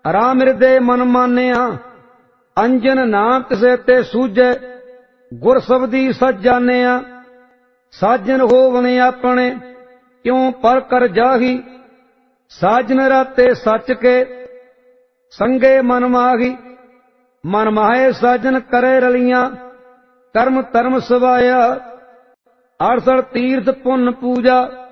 राम हृदय मन मानिया, अंजन नाम तिसे ते सूझे, गुर शब्दी सच जानिया। साजन होवने अपने क्यों पर कर जाही, साजन राते सच के संगे मन माही। मन माहे साजन करे रलियां, कर्म धर्म सवाया, 68 तीर्थ पुन पूजा।